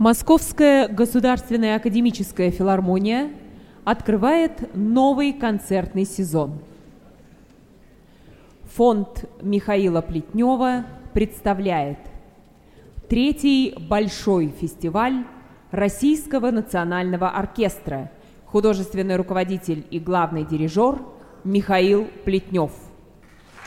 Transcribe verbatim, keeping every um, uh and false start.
Московская государственная академическая филармония открывает новый концертный сезон. Фонд Михаила Плетнева представляет третий большой фестиваль Российского национального оркестра, художественный руководитель и главный дирижер Михаил Плетнев.